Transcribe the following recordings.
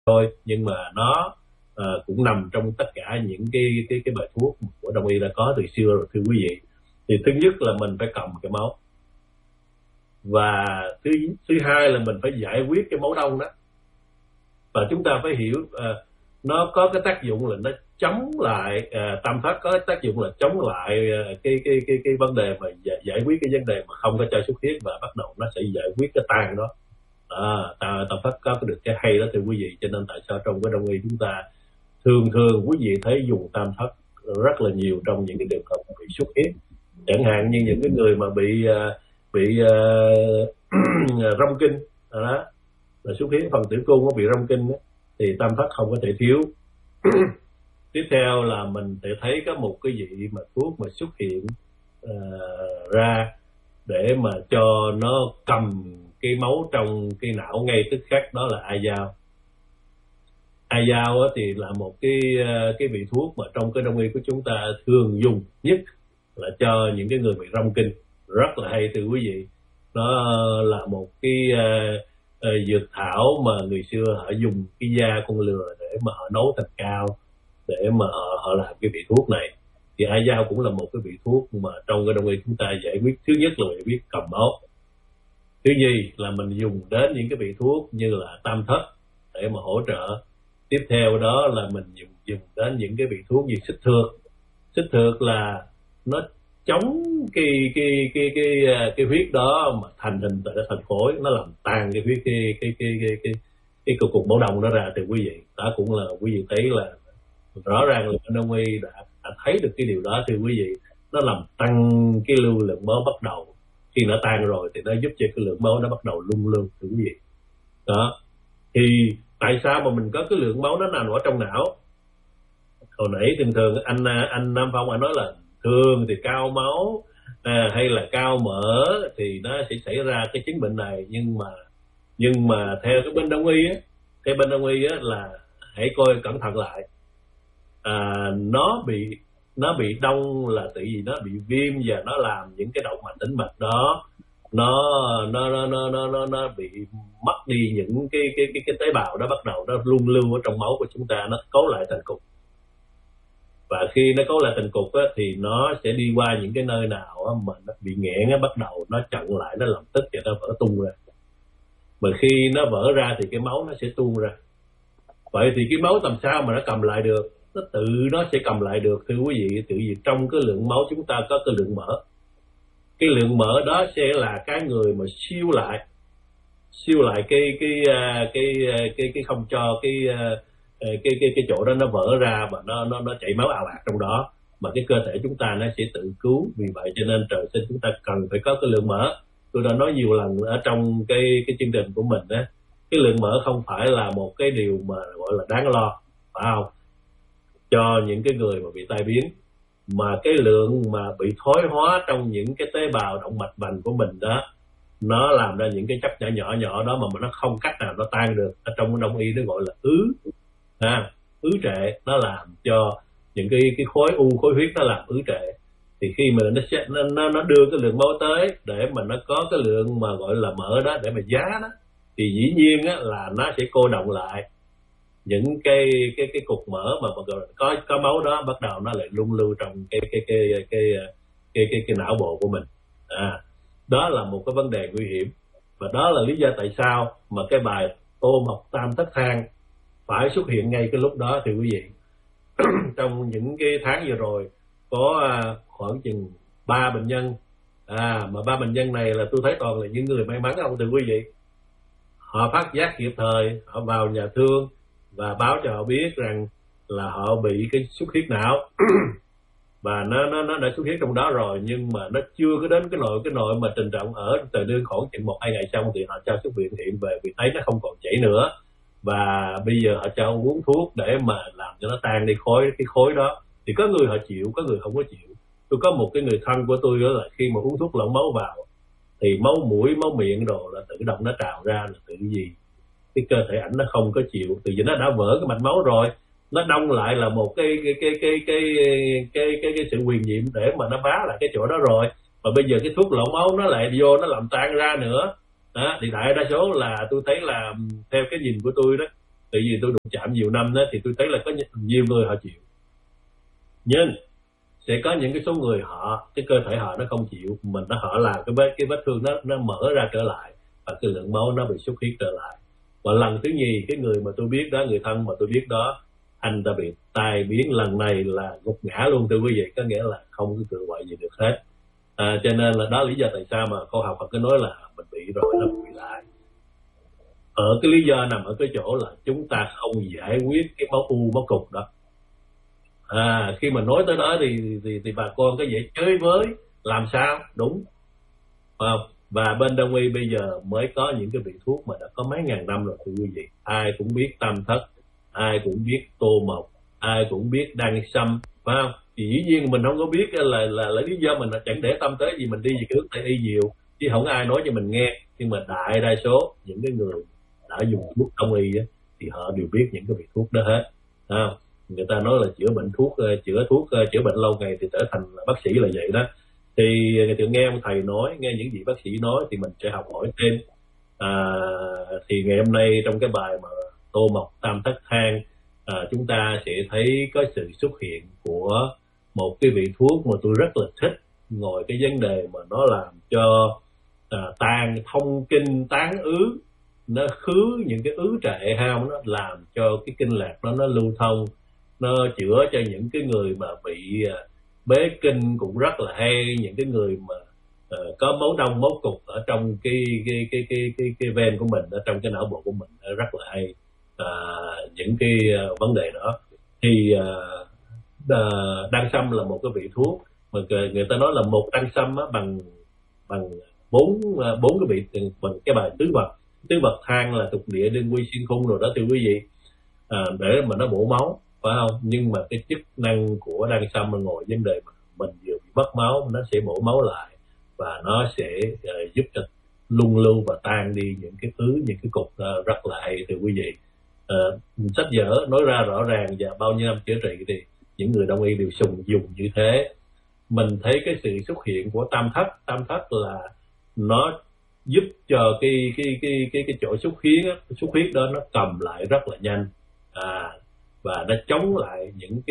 thôi, nhưng mà nó cũng nằm trong tất cả những cái bài thuốc của Đông y đã có từ xưa rồi thưa quý vị. Thì thứ nhất là mình phải cầm cái máu, và thứ hai là mình phải giải quyết cái máu đông đó. Và chúng ta phải hiểu nó có cái tác dụng là nó chống lại tam thất, có cái tác dụng là chống lại cái vấn đề mà giải quyết cái vấn đề mà không có cho xuất huyết, và bắt đầu nó sẽ giải quyết cái tan đó. Tam thất có được cái hay đó thưa quý vị. Cho nên tại sao trong cái Đông y chúng ta thường quý vị thấy dùng tam thất rất là nhiều trong những cái trường hợp bị xuất huyết, chẳng hạn như những cái người mà bị rong kinh đó, là xuất huyết phần tử cung nó bị rong kinh đó, thì tam thất không có thể thiếu. Tiếp theo là mình sẽ thấy có một cái vị mà thuốc mà xuất hiện ra để mà cho nó cầm cái máu trong cái não ngay tức khắc, đó là a dao. A dao thì là một cái vị thuốc mà trong cái Đông y của chúng ta thường dùng nhất là cho những cái người bị rong kinh, rất là hay thưa quý vị. Nó là một cái dược thảo mà người xưa họ dùng cái da con lừa để mà họ nấu thành cao, để mà họ làm cái vị thuốc này. Thì a dao cũng là một cái vị thuốc mà trong cái Đông y chúng ta giải quyết, thứ nhất là giải quyết cầm máu, thứ nhì là mình dùng đến những cái vị thuốc như là tam thất để mà hỗ trợ. Tiếp theo đó là mình dùng đến những cái vị thuốc như xích thược. Xích thược là nó chống cái huyết đó mà thành hình thành khối, nó làm tan cái huyết cái cục máu đông đó ra từ quý vị. Đó cũng là quý vị thấy là rõ ràng là Đông y đã thấy được cái điều đó thưa quý vị. Nó làm tăng cái lưu lượng máu bắt đầu, khi nó tan rồi thì nó giúp cho cái lượng máu nó bắt đầu lung lương thưa quý vị. Đó thì tại sao mà mình có cái lượng máu nó nằm ở trong não? Hồi nãy thường anh Nam Phong nói là thường thì cao máu hay là cao mỡ thì nó sẽ xảy ra cái chứng bệnh này, nhưng mà theo cái bên Đông y là hãy coi cẩn thận lại. Nó bị đông là tại vì nó bị viêm và nó làm những cái động mạch tĩnh mạch đó nó bị mất đi những cái tế bào đó, bắt đầu nó luân lưu ở trong máu của chúng ta, nó cấu lại thành cục. Và khi nó cấu lại thành cục thì nó sẽ đi qua những cái nơi nào mà nó bị nghẽn, bắt đầu nó chặn lại, nó làm tức và nó vỡ tung ra. Mà khi nó vỡ ra thì cái máu nó sẽ tuôn ra. Vậy thì cái máu làm sao mà nó cầm lại được? Nó sẽ cầm lại được thưa quý vị, tự vì trong cái lượng máu chúng ta có cái lượng mỡ. Cái lượng mỡ đó sẽ là cái người mà siêu lại cái không cho cái chỗ đó nó vỡ ra và nó chảy máu ào ạt trong đó, mà cái cơ thể chúng ta nó sẽ tự cứu. Vì vậy cho nên trời sinh chúng ta cần phải có cái lượng mỡ. Tôi đã nói nhiều lần ở trong cái chương trình của mình á, cái lượng mỡ không phải là một cái điều mà gọi là đáng lo, phải không, cho những cái người mà bị tai biến, mà cái lượng mà bị thoái hóa trong những cái tế bào động mạch vành của mình đó, nó làm ra những cái chất nhỏ đó mà nó không cách nào nó tan được. Ở trong Đông y nó gọi là ứ trệ. Nó làm cho những cái khối huyết nó làm ứ trệ. Thì khi mà nó đưa cái lượng máu tới để mà nó có cái lượng mà gọi là mỡ đó để mà giá đó, thì dĩ nhiên là nó sẽ cô động lại những cái cục mỡ mà có máu đó, bắt đầu nó lại lung lưu trong cái não bộ của mình. Đó là một cái vấn đề nguy hiểm, và đó là lý do tại sao mà cái bài Tô Mộc Tam Thất Thang phải xuất hiện ngay cái lúc đó thì quý vị. Trong những cái tháng vừa rồi có khoảng chừng 3 bệnh nhân, mà 3 bệnh nhân này là tôi thấy toàn là những người may mắn không thưa quý vị. Họ phát giác kịp thời, họ vào nhà thương và báo cho họ biết rằng là họ bị cái xuất huyết não và nó đã xuất huyết trong đó rồi, nhưng mà nó chưa có đến cái nội mà trình trọng ở từ đương khoảng chừng 1-2 ngày xong thì họ cho xuất viện hiện về vì thấy nó không còn chảy nữa, và bây giờ họ cho uống thuốc để mà làm cho nó tan đi cái khối đó. Thì có người họ chịu, có người không có chịu. Tôi có một cái người thân của tôi đó là khi mà uống thuốc lỏng máu vào thì máu mũi, máu miệng đồ là tự động nó trào ra, là tự gì cái cơ thể ảnh nó không có chịu, từ vì nó đã vỡ cái mạch máu rồi, nó đông lại là một cái sự quyền nhiệm để mà nó bá lại cái chỗ đó rồi, mà bây giờ cái thuốc lỏng máu nó lại vô nó làm tan ra nữa đó. Thì đại đa số là tôi thấy là theo cái nhìn của tôi đó Tại vì tôi đụng chạm nhiều năm đó, thì tôi thấy là có nhiều người họ chịu, nhưng sẽ có những cái số người cái cơ thể họ nó không chịu, họ làm cái vết thương nó mở ra trở lại, và cái lượng máu nó bị xuất huyết trở lại. Và lần thứ nhì, cái người mà tôi biết đó, người thân mà tôi biết đó, anh ta bị tai biến, lần này là gục ngã luôn thưa quý vị, có nghĩa là không có cự quậy gì được hết. Cho nên là đó lý do tại sao mà khoa học Phật cứ nói là mình bị rồi nó bị lại. Ở cái lý do nằm ở cái chỗ là chúng ta không giải quyết cái máu u máu cục đó. Khi mà nói tới đó thì bà con có dễ chơi với, làm sao đúng không? Và bên Đông y bây giờ mới có những cái vị thuốc mà đã có mấy ngàn năm rồi thưa quý vị. Ai cũng biết tam thất, ai cũng biết tô mộc, ai cũng biết đăng sâm, phải không? Thì dĩ nhiên mình không có biết là lý do mình là chẳng để tâm tới gì, mình đi về cái hướng Tây y nhiều, chứ không ai nói cho mình nghe. Nhưng mà đại đa số những cái người đã dùng thuốc Đông y á, thì họ đều biết những cái vị thuốc đó hết. Người ta nói là chữa bệnh lâu ngày thì trở thành là bác sĩ là vậy đó. Thì nghe ông thầy nói, nghe những gì bác sĩ nói thì mình sẽ học hỏi thêm. Thì ngày hôm nay trong cái bài mà tô mộc tam thất thang, chúng ta sẽ thấy có sự xuất hiện của một cái vị thuốc mà tôi rất là thích, ngồi cái vấn đề mà nó làm cho thông kinh tán ứ, nó khứ những cái ứ trệ hao, nó làm cho cái kinh lạc nó lưu thông, nó chữa cho những cái người mà bị bế kinh cũng rất là hay, những cái người mà có máu đông máu cục ở trong cái ven của mình, ở trong cái não bộ của mình rất là hay. Những cái vấn đề đó thì đăng sâm là một cái vị thuốc mà người ta nói là một đăng sâm bằng bốn cái vị, bằng cái bài tứ bậc thang là tục địa đương quy xuyên khung rồi đó thưa quý vị, để mà nó bổ máu, phải không? Nhưng mà cái chức năng của đăng sâm là ngồi vấn đề mình vừa bị mất máu, nó sẽ bổ máu lại và nó sẽ giúp cho lung lưu và tan đi những cái những cái cục rất là hay thưa quý vị. Sách vở nói ra rõ ràng, và bao nhiêu năm chữa trị thì những người Đông y đều dùng như thế. Mình thấy cái sự xuất hiện của tam thất là nó giúp cho cái chỗ xuất huyết đó nó cầm lại rất là nhanh, và nó chống lại những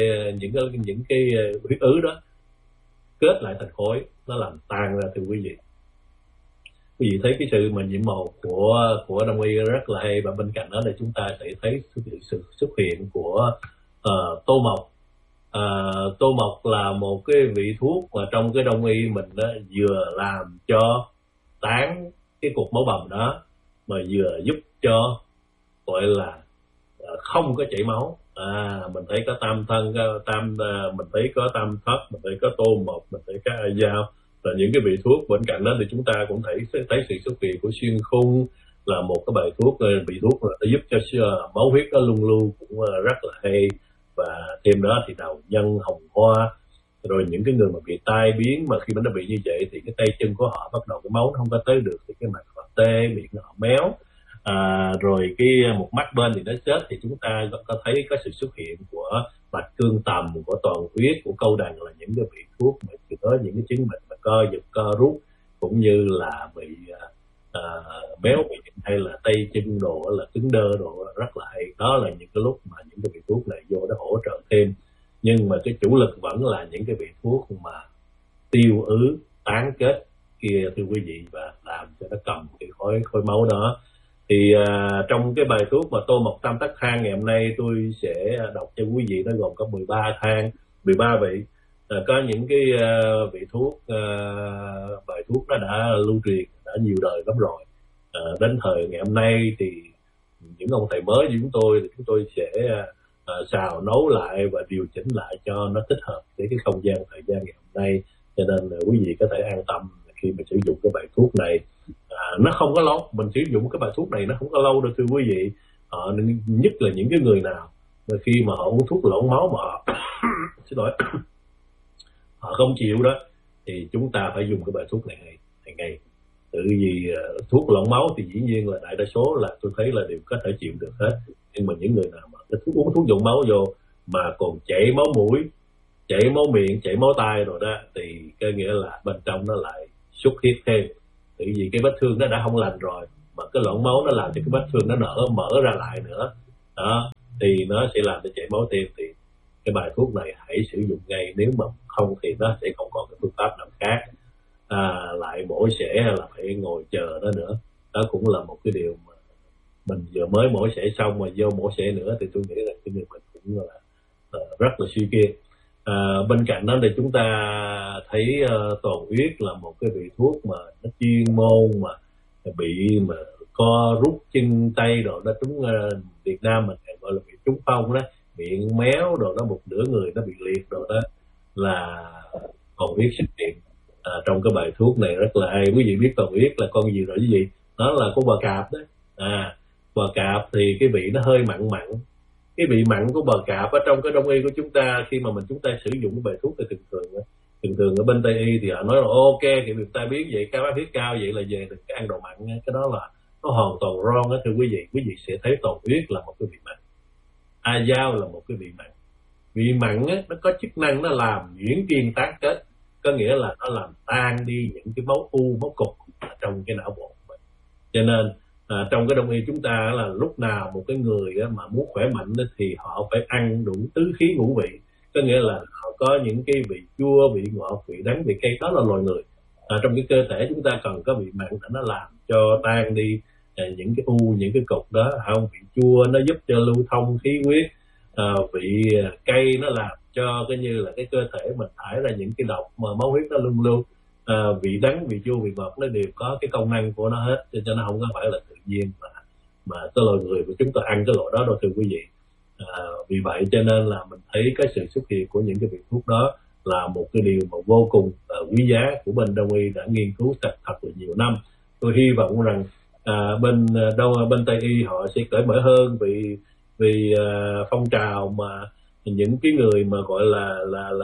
cái huyết ứ đó kết lại thành khối, nó làm tan ra thưa quý vị. Quý vị thấy cái sự mà nhiệm màu của Đông y rất là hay. Và bên cạnh đó là chúng ta sẽ thấy sự xuất hiện của tô mộc. Tô mộc là một cái vị thuốc mà trong cái Đông y mình đó, vừa làm cho tán cái cục máu bầm đó, mà vừa giúp cho gọi là không có chảy máu. Mình thấy có tam thân, mình thấy có tam thất, mình thấy có tô mộc, mình thấy có a dao, là những cái vị thuốc. Bên cạnh đó thì chúng ta cũng thấy sự xuất hiện của xuyên khung, là một cái bài thuốc, vị thuốc là giúp cho máu huyết nó lung lưu, cũng rất là hay. Và thêm đó thì đầu nhân hồng hoa, rồi những cái người mà bị tai biến, mà khi mà nó bị như vậy thì cái tay chân của họ bắt đầu cái máu nó không có tới được, thì cái mặt họ tê, miệng họ méo, rồi cái một mắt bên thì nó chết. Thì chúng ta có thấy có sự xuất hiện của bạch cương tầm, của toàn huyết, của câu đằng, là những cái vị thuốc mà chữa những cái chứng bệnh mà co giật co rút, cũng như là bị béo miệng hay là tay chân đồ, là cứng đơ đồ, rất là hay. Đó là những cái lúc mà những cái vị thuốc này vô nó hỗ trợ thêm. Nhưng mà cái chủ lực vẫn là những cái vị thuốc mà tiêu ứ tán kết kia thưa quý vị, và làm cho nó cầm cái khối máu đó. Thì trong cái bài thuốc mà tô mộc tam thất thang ngày hôm nay tôi sẽ đọc cho quý vị, nó gồm có 13 thang, 13 vị. Có những cái vị thuốc, bài thuốc nó đã lưu truyền đã nhiều đời lắm rồi. Đến thời ngày hôm nay thì những ông thầy mới như chúng tôi sẽ xào nấu lại và điều chỉnh lại cho nó thích hợp với cái không gian thời gian ngày hôm nay. Cho nên quý vị có thể an tâm khi mà sử dụng cái bài thuốc này. Nó không có lâu, mình sử dụng cái bài thuốc này nó không có lâu đâu thưa quý vị. Nhất là những cái người nào mà khi mà họ uống thuốc loãng máu mà họ xin lỗi, họ không chịu đó, thì chúng ta phải dùng cái bài thuốc này hàng ngày. Tự vì thuốc loãng máu thì dĩ nhiên là đại đa số là tôi thấy là đều có thể chịu được hết. Nhưng mà những người nào mà uống thuốc dồn máu vô mà còn chảy máu mũi, chảy máu miệng, chảy máu tai rồi đó, thì cái nghĩa là bên trong nó lại xuất huyết thêm. Tại vì cái vết thương nó đã không lành rồi, mà cái loãng máu nó làm cho cái vết thương nó mở ra lại nữa, đó thì nó sẽ làm cho chảy máu tim. Thì cái bài thuốc này hãy sử dụng ngay, nếu mà không thì nó sẽ không còn cái phương pháp nào khác lại mổ xẻ hay là phải ngồi chờ đó nữa. Đó cũng là một cái điều mà mình vừa mới mổ xẻ xong mà vô mổ xẻ nữa thì tôi nghĩ là cái điều mình cũng là rất là suy kiệt. Bên cạnh đó thì chúng ta thấy toàn huyết là một cái vị thuốc mà nó chuyên môn mà bị mà co rút chân tay rồi đó, chúng Việt Nam mình gọi là bị trúng phong đó, miệng méo rồi đó, một nửa người nó bị liệt rồi đó, là toàn huyết xuất hiện trong cái bài thuốc này rất là hay. Quý vị biết toàn huyết là con gì rồi quý vị? Nó là con bò cạp đó. Bò cạp thì cái vị nó hơi mặn mặn. Cái vị mặn của bò cạp ở trong cái đông y của chúng ta, khi mà chúng ta sử dụng cái bài thuốc thì thường thường ở bên Tây y thì họ nói là ok, cái việc ta biết vậy, cao áp huyết cao vậy là về đừng ăn đồ mặn. Cái đó là nó hoàn toàn wrong đó thưa quý vị. Quý vị sẽ thấy toàn huyết là một cái vị mặn, dao là một cái vị mặn. Vị mặn á, nó có chức năng nó làm nhuyễn kiên tán kết, có nghĩa là nó làm tan đi những cái máu máu cục trong cái não bộ. Cho nên trong cái đông y chúng ta là lúc nào một cái người mà muốn khỏe mạnh thì họ phải ăn đủ tứ khí ngũ vị, có nghĩa là họ có những cái vị chua, vị ngọt, vị đắng, vị cay. Đó là loài người. Trong cái cơ thể chúng ta cần có vị mặn để nó làm cho tan đi những cái những cái cục đó, không? Vị chua nó giúp cho lưu thông khí huyết, vị cay nó làm cho cái như là cái cơ thể mình thải ra những cái độc mà máu huyết nó luân lưu. Vị đắng, vị chua, vị ngọt nó đều có cái công năng của nó hết, cho nó không có phải là tự nhiên mà cái loài người của chúng ta ăn cái loại đó đâu thưa quý vị. Vì vậy cho nên là mình thấy cái sự xuất hiện của những cái vị thuốc đó là một cái điều mà vô cùng quý giá của bên đông y đã nghiên cứu thật là nhiều năm. Tôi hy vọng rằng bên Tây y họ sẽ cởi mở hơn vì phong trào mà những cái người mà gọi là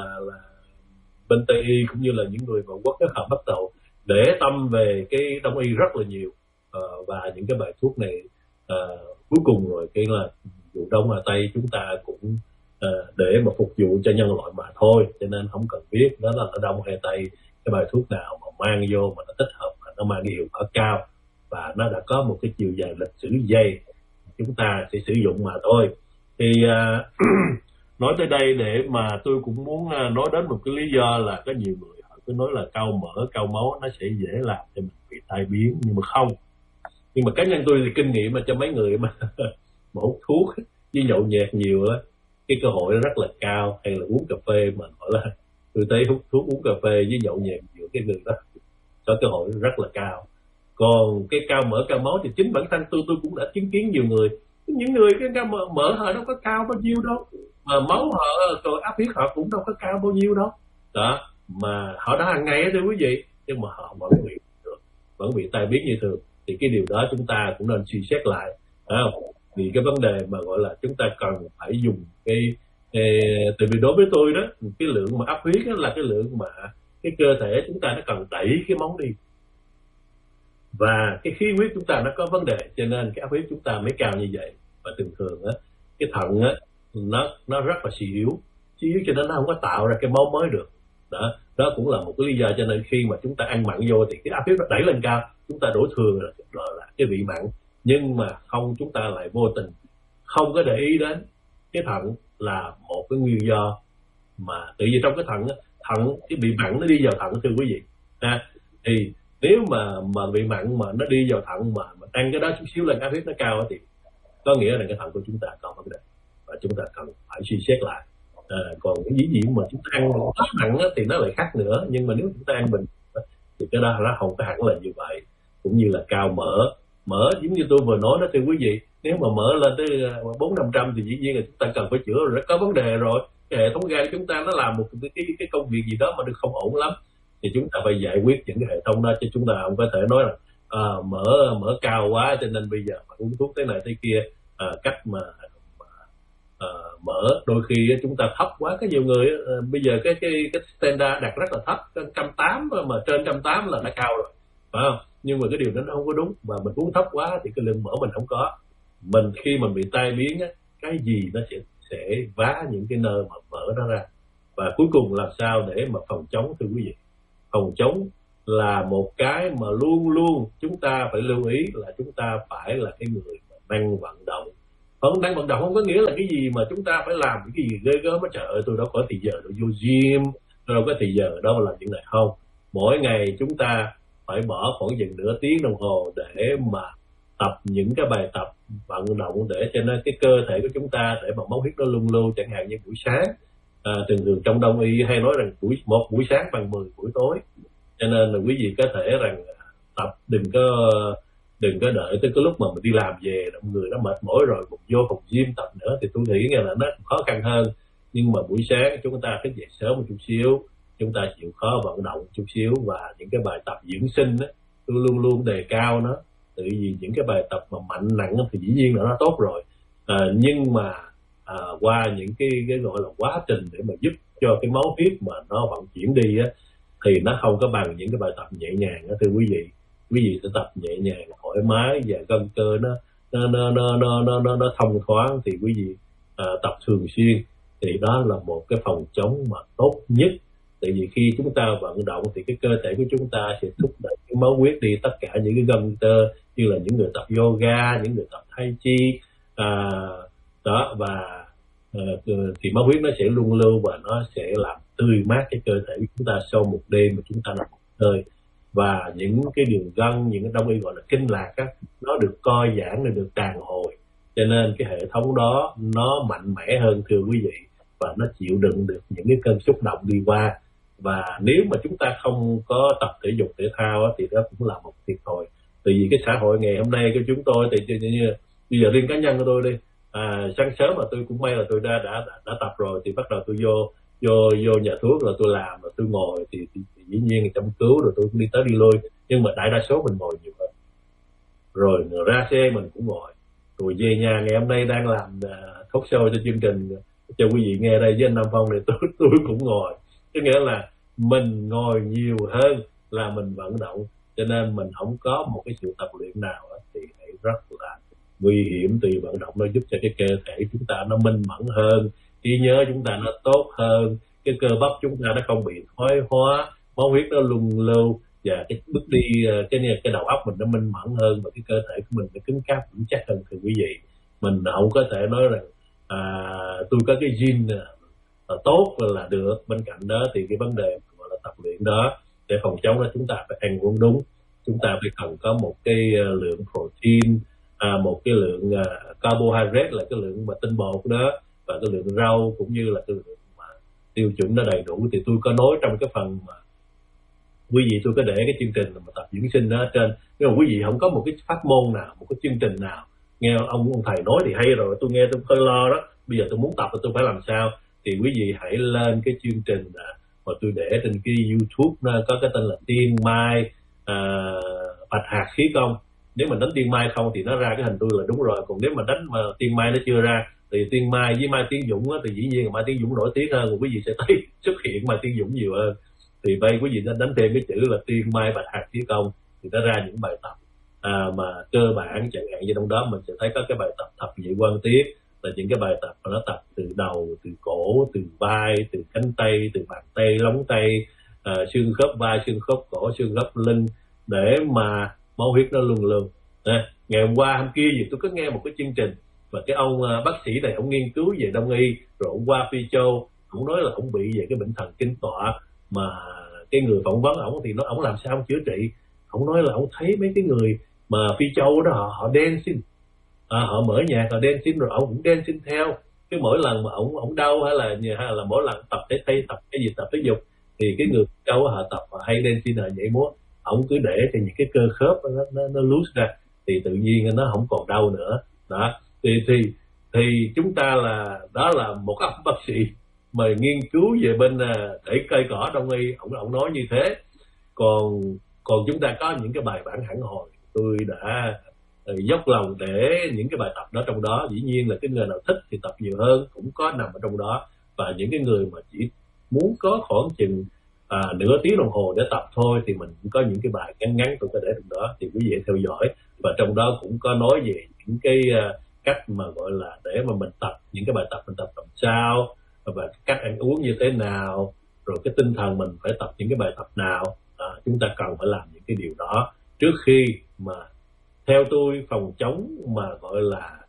bên Tây y cũng như là những người mà quốc họ bắt đầu để tâm về cái đông y rất là nhiều, và những cái bài thuốc này cuối cùng rồi cái là dù đông mà Tây chúng ta cũng để mà phục vụ cho nhân loại mà thôi, cho nên không cần biết đó là ở đông hay Tây, cái bài thuốc nào mà mang vô mà nó thích hợp mà nó mang cái hiệu quả cao và nó đã có một cái chiều dài lịch sử dày, chúng ta sẽ sử dụng mà thôi. Thì nói tới đây để mà tôi cũng muốn nói đến một cái lý do là có nhiều người họ cứ nói là cao mỡ, cao máu nó sẽ dễ làm cho mình bị tai biến, nhưng mà không. Nhưng mà cá nhân tôi thì kinh nghiệm mà cho mấy người mà hút thuốc với nhậu nhẹt nhiều á, cái cơ hội rất là cao. Hay là uống cà phê mà gọi là tôi thấy hút thuốc uống cà phê với nhậu nhẹt nhiều, cái người đó có cơ hội rất là cao. Còn cái cao mỡ cao máu thì chính bản thân tôi cũng đã chứng kiến nhiều người, những người cái cao mỡ họ đâu có cao bao nhiêu đâu, mà máu họ rồi áp huyết họ cũng đâu có cao bao nhiêu đâu đó, mà họ đã hàng ngày đó thưa quý vị, nhưng mà họ vẫn bị tai biến như thường. Thì cái điều đó chúng ta cũng nên suy xét lại, không? Vì cái vấn đề mà gọi là chúng ta cần phải dùng cái tại vì đối với tôi đó, cái lượng mà áp huyết đó là cái lượng mà cái cơ thể chúng ta nó cần đẩy cái máu đi, và cái khí huyết chúng ta nó có vấn đề, cho nên cái áp huyết chúng ta mới cao như vậy. Và thường á cái thận á nó rất là suy yếu cho nên nó không có tạo ra cái máu mới được. Đó cũng là một cái lý do cho nên khi mà chúng ta ăn mặn vô thì cái áp huyết nó đẩy lên cao, chúng ta đổ thừa là cái vị mặn, nhưng mà không, chúng ta lại vô tình không có để ý đến cái thận là một cái nguyên do. Mà tự nhiên trong cái thận cái vị mặn nó đi vào thận thưa quý vị, thì nếu mà vị mặn mà nó đi vào thận mà ăn cái đó chút xíu lên áp huyết nó cao thì có nghĩa là cái thận của chúng ta có vấn đề và chúng ta cần phải suy xét lại. Còn cái dĩ nhiên mà chúng ta ăn quá mặn thì nó lại khác nữa, nhưng mà nếu chúng ta ăn bình thì cái đó nó không có hẳn là như vậy. Cũng như là cao mỡ giống như tôi vừa nói đó thưa quý vị, nếu mà mỡ lên tới 400-500 thì dĩ nhiên là chúng ta cần phải chữa rồi, rất có vấn đề rồi. Cái hệ thống gan chúng ta nó làm một cái công việc gì đó mà được không ổn lắm, thì chúng ta phải giải quyết những cái hệ thống đó, chứ chúng ta không có thể nói là mỡ cao quá cho nên bây giờ mà uống thuốc thế này thế kia. Cách mà mỡ đôi khi chúng ta thấp quá, có nhiều người bây giờ cái standard đặt rất là thấp, 180 mà trên 180 là đã cao rồi, phải không? Nhưng mà cái điều đó nó không có đúng, và mình uống thấp quá thì cái lượng mỡ mình không có. Mình khi mình bị tai biến á, cái gì nó sẽ vá những cái nơi mà mỡ đó ra. Và cuối cùng làm sao để mà phòng chống thưa quý vị? Phòng chống là một cái mà luôn luôn chúng ta phải lưu ý, là chúng ta phải là cái người mà năng vận động, Đang vận động không có nghĩa là cái gì mà chúng ta phải làm cái gì ghê gớm. Trời ơi, tôi đâu có thì giờ tôi vô gym, tôi đâu có thì giờ đâu mà làm chuyện này. Không, mỗi ngày chúng ta phải bỏ khoảng chừng nửa tiếng đồng hồ để mà tập những cái bài tập vận động để cho nó cái cơ thể của chúng ta, để mà máu huyết nó luân lưu. Chẳng hạn như buổi sáng, thường trong đông y hay nói rằng một buổi sáng bằng 10 buổi tối. Cho nên là quý vị có thể rằng tập, đừng có đợi tới cái lúc mà mình đi làm về người nó mệt mỏi rồi một vô phòng gym tập nữa, thì tôi nghĩ là nó khó khăn hơn. Nhưng mà buổi sáng chúng ta thức dậy sớm một chút xíu, chúng ta chịu khó vận động chút xíu, và những cái bài tập dưỡng sinh đó, tôi luôn luôn đề cao nó. Tại vì những cái bài tập mà mạnh nặng thì dĩ nhiên là nó tốt rồi, nhưng mà qua những cái gọi là quá trình để mà giúp cho cái máu huyết mà nó vận chuyển đi á, thì nó không có bằng những cái bài tập nhẹ nhàng đó, thưa quý vị. Quý vị sẽ tập nhẹ nhàng thoải mái và gân cơ nó thông thoáng, thì quý vị tập thường xuyên thì đó là một cái phòng chống mà tốt nhất. Tại vì khi chúng ta vận động thì cái cơ thể của chúng ta sẽ thúc đẩy cái máu huyết đi tất cả những cái gân cơ, như là những người tập yoga, những người tập tai chi đó, và thì máu huyết nó sẽ luân lưu và nó sẽ làm tươi mát cái cơ thể của chúng ta sau một đêm mà chúng ta nằm hơi. Và những cái đường gân, những cái đông y gọi là kinh lạc á, nó được co giãn, được đàn hồi, cho nên cái hệ thống đó nó mạnh mẽ hơn, thưa quý vị, và nó chịu đựng được những cái cơn xúc động đi qua. Và nếu mà chúng ta không có tập thể dục thể thao á, thì đó cũng là một thiệt thòi. Tại vì cái xã hội ngày hôm nay của chúng tôi thì như bây giờ riêng cá nhân của tôi đi, sáng sớm mà tôi cũng may là tôi đã tập rồi, thì bắt đầu tôi vô nhà thuốc rồi tôi làm, rồi tôi ngồi thì dĩ nhiên chăm cứu, rồi tôi cũng đi tới đi lui, nhưng mà đại đa số mình ngồi nhiều hơn. Rồi ra xe mình cũng ngồi, rồi về nhà ngày hôm nay đang làm talk show cho chương trình cho quý vị nghe đây với anh Nam Phong này, tôi cũng ngồi. Có nghĩa là mình ngồi nhiều hơn là mình vận động, cho nên mình không có một cái sự tập luyện nào thì rất là nguy hiểm. Từ vận động nó giúp cho cái cơ thể chúng ta nó minh mẫn hơn, trí nhớ chúng ta nó tốt hơn, cái cơ bắp chúng ta nó không bị thoái hóa, máu huyết nó luân lưu, và cái bước đi cái đầu óc mình nó minh mẫn hơn, và cái cơ thể của mình nó cứng cáp vững chắc hơn, thưa quý vị. Mình không có thể nói rằng tôi có cái gene tốt là được. Bên cạnh đó thì cái vấn đề gọi là tập luyện đó, để phòng chống đó, chúng ta phải ăn uống đúng, chúng ta phải cần có một cái lượng protein, một cái lượng carbohydrate là cái lượng mà tinh bột đó, và cái lượng rau cũng như là cái lượng mà tiêu chuẩn nó đầy đủ. Thì tôi có nói trong cái phần mà quý vị, tôi có để cái chương trình mà tập dưỡng sinh đó ở trên. Nhưng mà quý vị không có một cái pháp môn nào, một cái chương trình nào, nghe ông thầy nói thì hay rồi, tôi nghe tôi hơi lo đó, bây giờ tôi muốn tập thì tôi phải làm sao. Thì quý vị hãy lên cái chương trình mà tôi để trên cái YouTube, nó có cái tên là Tiên Mai Bạch Hạt Khí Công. Nếu mà đánh Tiên Mai không thì nó ra cái hình tôi là đúng rồi, còn nếu mà đánh mà Tiên Mai nó chưa ra thì Tiên Mai với Mai Tiến Dũng thì dĩ nhiên là Mai Tiến Dũng nổi tiếng hơn, quý vị sẽ thấy xuất hiện Mai Tiến Dũng nhiều hơn. Thì bây quý vị nên đánh thêm cái chữ là Tiên Mai Bạch Hạt Khí Công thì nó ra những bài tập mà cơ bản, chẳng hạn như trong đó mình sẽ thấy có cái bài tập thập nhị quan tiết, là những cái bài tập mà nó tập từ đầu, từ cổ, từ vai, từ cánh tay, từ bàn tay, lóng tay, xương khớp vai, xương khớp cổ, xương khớp lưng, để mà máu huyết nó luân lưu. Ngày hôm qua hôm kia gì tôi có nghe một cái chương trình và cái ông bác sĩ này ông nghiên cứu về đông y, rồi ông qua Phi Châu, ông nói là ông bị về cái bệnh thần kinh tọa, mà cái người phỏng vấn ổng thì nói ổng làm sao ông chữa trị. Ổng nói là ổng thấy mấy cái người mà Phi Châu đó họ dancing, họ mở nhạc họ dancing, rồi ổng cũng dancing theo. Cái mỗi lần mà ổng đau hay là mỗi lần tập thể dục thì cái người Phi Châu họ tập họ hay dancing, họ nhảy múa, ổng cứ để cho những cái cơ khớp nó loose ra thì tự nhiên nó không còn đau nữa đó. Thì chúng ta đó là một ông bác sĩ mà nghiên cứu về bên để cây cỏ đông y, ổng nói như thế. Còn chúng ta có những cái bài bản hẳn hồi, tôi đã dốc lòng để những cái bài tập đó trong đó. Dĩ nhiên là cái người nào thích thì tập nhiều hơn cũng có nằm ở trong đó, và những cái người mà chỉ muốn có khoảng chừng nửa tiếng đồng hồ để tập thôi thì mình cũng có những cái bài ngắn tôi có để trong đó, thì quý vị theo dõi. Và trong đó cũng có nói về những cái cách mà gọi là để mà mình tập những cái bài tập mình tập làm sao, và cách ăn uống như thế nào, rồi cái tinh thần mình phải tập những cái bài tập nào. Chúng ta cần phải làm những cái điều đó trước khi mà theo tôi phòng chống mà gọi là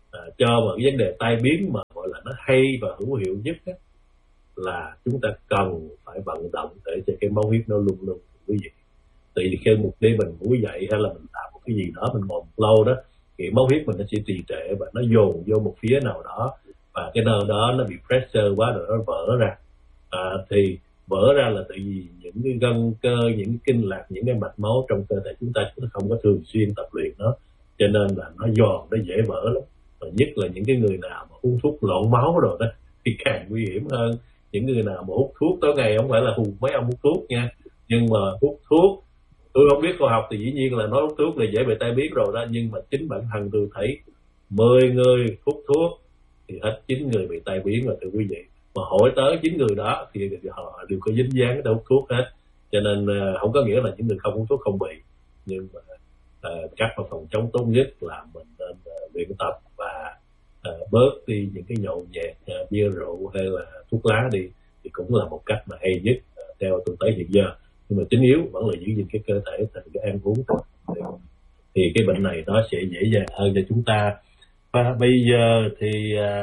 cho một vấn đề tai biến mà gọi là nó hay và hữu hiệu nhất á, là chúng ta cần phải vận động để cho cái máu huyết nó luôn luôn quý vị. Tại vì khi một đêm mình ngủ dậy hay là mình làm một cái gì đó, mình ngồi lâu đó, thì máu huyết mình nó sẽ trì trệ và nó dồn vô một phía nào đó, và cái nơi đó nó bị pressure quá rồi nó vỡ ra. Thì vỡ ra là tại vì những cái gân cơ, những cái kinh lạc, những cái mạch máu trong cơ thể chúng ta không có thường xuyên tập luyện nó, cho nên là nó giòn, nó dễ vỡ lắm. Và nhất là những cái người nào mà uống thuốc loạn máu rồi đó thì càng nguy hiểm hơn. Những người nào mà hút thuốc tối ngày, không phải là hù mấy ông hút thuốc nha, nhưng mà hút thuốc, tôi không biết khoa học thì dĩ nhiên là nói hút thuốc là dễ bị tai biến rồi đó, nhưng mà chính bản thân tôi thấy 10 người hút thuốc thì hết 9 người bị tai biến rồi, thưa quý vị. Mà hỏi tới 9 người đó thì họ đều có dính dáng tới hút thuốc hết, cho nên không có nghĩa là những người không hút thuốc không bị, nhưng mà cách mà phòng chống tốt nhất là mình nên luyện tập và bớt đi những cái nhậu nhẹt, bia rượu hay là thuốc lá đi, thì cũng là một cách mà hay nhất theo tôi thấy hiện giờ. Nhưng mà chính yếu vẫn là giữ gìn cái cơ thể thành cái ăn uống thôi, thì cái bệnh này nó sẽ dễ dàng hơn cho chúng ta. Và bây giờ thì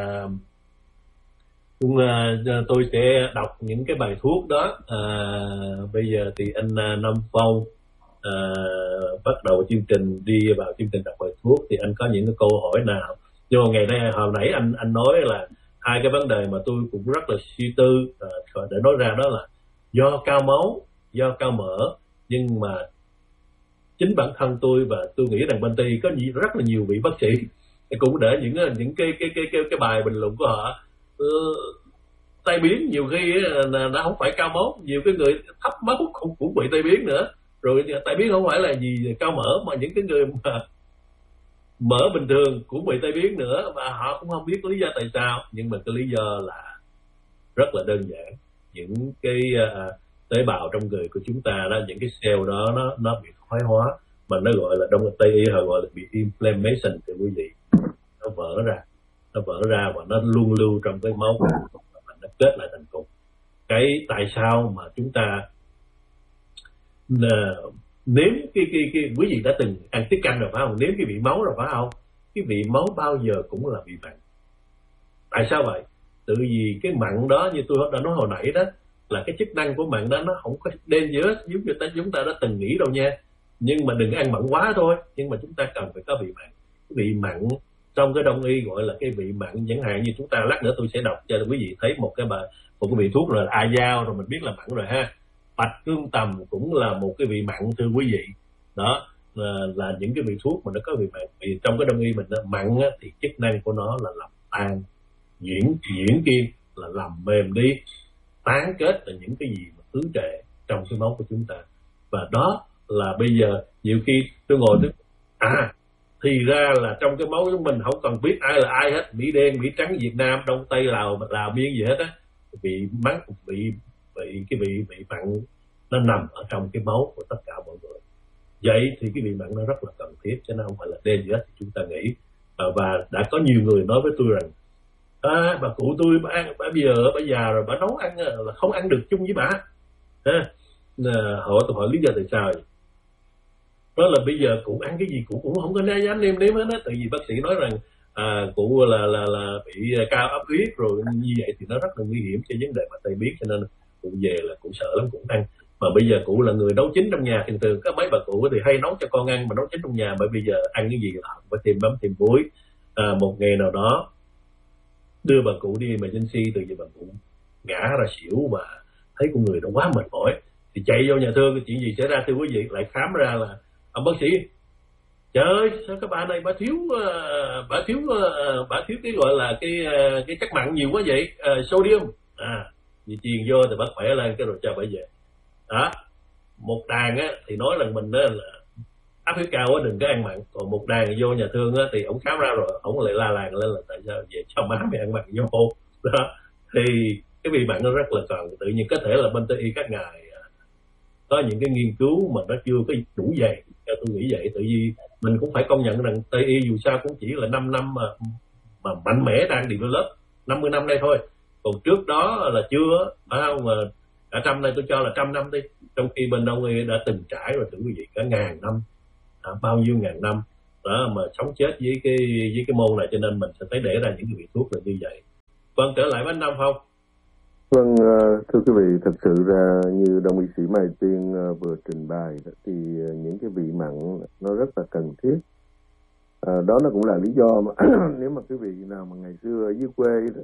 tôi sẽ đọc những cái bài thuốc đó. Bây giờ thì anh Nam Phong bắt đầu chương trình, đi vào chương trình đọc bài thuốc, thì anh có những cái câu hỏi nào? Nhưng mà ngày nay hồi nãy anh nói là hai cái vấn đề mà tôi cũng rất là suy tư để nói ra, đó là do cao máu, do cao mỡ. Nhưng mà chính bản thân tôi, và tôi nghĩ rằng bên Tây có rất là nhiều vị bác sĩ cũng để những cái bài bình luận của họ tai biến nhiều khi là nó không phải cao máu, nhiều cái người thấp máu cũng bị tai biến nữa. Rồi tai biến không phải là gì cao mỡ, mà những cái người mà mỡ bình thường cũng bị tai biến nữa, và họ cũng không biết lý do tại sao. Nhưng mà cái lý do là rất là đơn giản. Những cái tế bào trong người của chúng ta đó, những cái cell đó nó bị thoái hóa, mà nó gọi là trong Tây y họ gọi là bị inflammation, thì quý vị, nó vỡ ra và nó luôn lưu trong cái máu và nó kết lại thành cục. Cái tại sao mà chúng ta nếm cái quý vị đã từng ăn tiết canh rồi phải không, nếm cái vị máu rồi phải không? Cái vị máu bao giờ cũng là vị mặn. Tại sao vậy? Tự vì cái mặn đó, như tôi đã nói hồi nãy đó, là cái chức năng của mặn đó nó không có dangerous giống như chúng ta đã từng nghĩ đâu nha. Nhưng mà đừng ăn mặn quá thôi. Nhưng mà chúng ta cần phải có vị mặn. Cái vị mặn trong cái đông y gọi là cái vị mặn, chẳng hạn như chúng ta lát nữa tôi sẽ đọc cho quý vị thấy một cái vị thuốc rồi là a dao, rồi mình biết là mặn rồi ha. Bạch cương tầm cũng là một cái vị mặn, thưa quý vị. Đó là những cái vị thuốc mà nó có vị mặn. Vì trong cái đông y mình mặn thì chức năng của nó là làm tan, nhuyễn kim, là làm mềm đi, tán kết là những cái gì mà ứ trệ trong cái máu của chúng ta. Và đó là bây giờ nhiều khi tôi ngồi thì ra là trong cái máu của mình không cần biết ai là ai hết, Mỹ đen, Mỹ trắng, Việt Nam, Đông Tây, Lào Biên gì hết á, bị cái vị mặn nó nằm ở trong cái máu của tất cả mọi người. Vậy thì cái vị mặn nó rất là cần thiết, chứ nó không phải là đen gì hết thì chúng ta nghĩ. Và đã có nhiều người nói với tôi rằng bà cụ tôi bà bây giờ rồi bà nấu ăn là không ăn được chung với bà. Tôi hỏi lý do tại sao vậy? Đó là bây giờ cụ ăn cái gì cụ cũng không có dám nêm hết á, tại vì bác sĩ nói rằng cụ là bị cao áp huyết rồi, như vậy thì nó rất là nguy hiểm cho vấn đề mà tai biến, cho nên cụ về là cụ sợ lắm, cụ ăn. Mà bây giờ cụ là người nấu chính trong nhà, thường thường có mấy bà cụ thì hay nấu cho con ăn mà nấu chính trong nhà, bởi bây giờ ăn cái gì là phải thêm mắm thêm muối. Một ngày nào đó đưa bà cụ đi emergency, từ giờ bà cụ ngã ra xỉu mà thấy con người nó quá mệt mỏi thì chạy vô nhà thương. Chuyện gì xảy ra thưa quý vị? Lại khám ra là ông bác sĩ, trời ơi sao cái bà này bà thiếu cái gọi là cái chất mặn nhiều quá vậy, sodium. Vì truyền vô thì bác khỏe lên cái rồi cho bà về. Đó, một đàn thì nói rằng mình là áp huyết cao đừng có ăn mặn, còn một đàn vô nhà thương thì ổng khám ra rồi ổng lại la làng lên là tại sao vậy cho má mày ăn mặn vô. Đó thì cái vị mặn nó rất là cần. Tự nhiên có thể là bên Tây y các ngài có những cái nghiên cứu mà nó chưa có đủ dày, theo tôi nghĩ vậy. Tại vì mình cũng phải công nhận rằng Tây y dù sao cũng chỉ là 5 năm mà mạnh mẽ đang develop 50 năm đây thôi, còn trước đó là chưa, phải không? Mà cả trăm này tôi cho là 100 năm đi, trong khi bên Đông y đã từng trải rồi, thưa quý vị, cả ngàn năm, bao nhiêu ngàn năm. đó mà sống chết với cái môn này, cho nên mình sẽ thấy để ra những cái vị thuốc là như vậy. Vâng, trở lại với anh Nam Phong. Vâng, thưa quý vị, thật sự ra như Đông y sĩ Mai Tiên vừa trình bày thì những cái vị mặn nó rất là cần thiết. Đó nó cũng là lý do mà nếu mà quý vị nào mà ngày xưa ở dưới quê đó,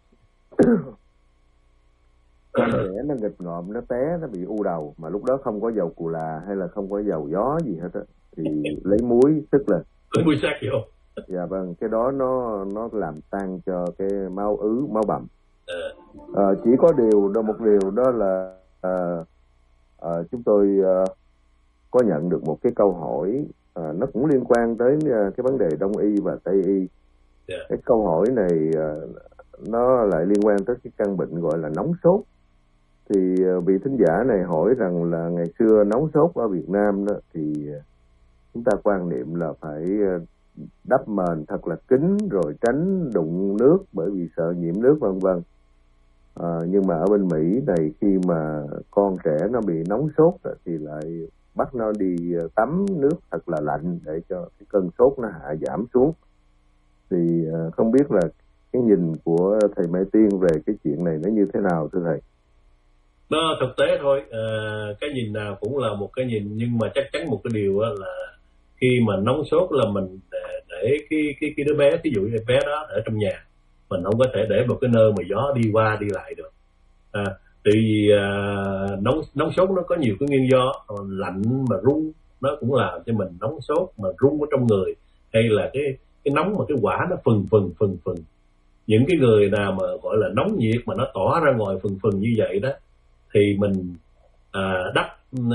con trẻ nó nghịch ngợm, nó té, nó bị u đầu mà lúc đó không có dầu cù là hay là không có dầu gió gì hết á, thì lấy muối tức là muối sắc vô. Dạ vâng, cái đó nó làm tăng cho cái máu ứ, máu bầm. Chỉ có một điều đó là chúng tôi có nhận được một cái câu hỏi, nó cũng liên quan tới cái vấn đề Đông y và Tây y. Cái câu hỏi này nó lại liên quan tới cái căn bệnh gọi là nóng sốt. Thì vị thính giả này hỏi rằng là ngày xưa nóng sốt ở Việt Nam đó, thì chúng ta quan niệm là phải đắp mền thật là kín rồi tránh đụng nước bởi vì sợ nhiễm nước vân vân. Nhưng mà ở bên Mỹ này khi mà con trẻ nó bị nóng sốt thì lại bắt nó đi tắm nước thật là lạnh để cho cái cơn sốt nó hạ giảm xuống. Thì không biết là cái nhìn của thầy Mai Tiên về cái chuyện này nó như thế nào thưa thầy? Nó thực tế thôi, cái nhìn nào cũng là một cái nhìn, nhưng mà chắc chắn một cái điều là khi mà nóng sốt là mình để cái đứa bé, ví dụ như bé đó ở trong nhà, mình không có thể để một cái nơi mà gió đi qua đi lại được. Tại vì nóng sốt nó có nhiều cái nguyên do, lạnh mà run nó cũng làm cho mình nóng sốt, mà run ở trong người, hay là cái nóng mà cái quả nó phừng. Những cái người nào mà gọi là nóng nhiệt mà nó tỏa ra ngoài phừng như vậy đó, thì mình đắp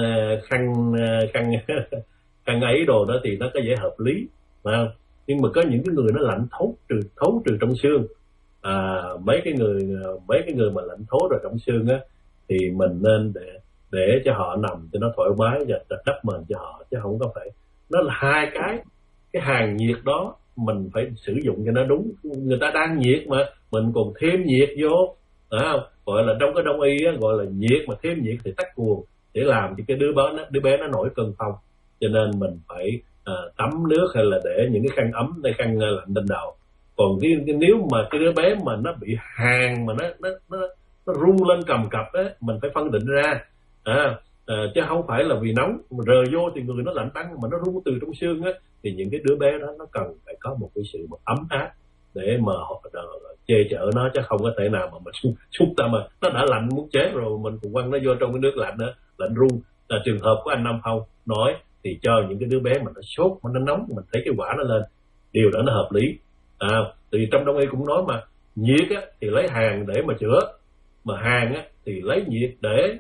khăn ấy đồ đó thì nó có vẻ hợp lý, phải không? Nhưng mà có những cái người nó lạnh thấu trừ trong xương, mấy cái người mà lạnh thấu rồi trong xương á, thì mình nên để cho họ nằm cho nó thoải mái và đắp mền cho họ, chứ không có phải, nó là hai cái hàng nhiệt đó mình phải sử dụng cho nó đúng. Người ta đang nhiệt mà mình còn thêm nhiệt vô, gọi là trong cái Đông y á, gọi là nhiệt mà thêm nhiệt thì tắc cuồng, để làm cho cái đứa bé nó nổi cơn phong. Cho nên mình phải tắm nước hay là để những cái khăn ấm hay khăn lạnh lên đầu. Còn nếu mà cái đứa bé mà nó bị hàn mà nó rung lên cầm cập á, mình phải phân định ra, chứ không phải là vì nóng mà rờ vô thì người nó lạnh tăng, mà nó rung từ trong xương á, thì những cái đứa bé đó nó cần phải có một cái sự ấm áp để mà họ che chở nó, chứ không có thể nào mà mình chúng ta mà nó đã lạnh muốn chết rồi mình cũng quăng nó vô trong cái nước lạnh nữa, lạnh run. Là trường hợp của anh Nam Phong nói thì cho những cái đứa bé mà nó sốt mà nó nóng, mình thấy cái quả nó lên, điều đó nó hợp lý. Thì trong Đông y cũng nói mà nhiệt á, thì lấy hàn để mà chữa, mà hàn á, thì lấy nhiệt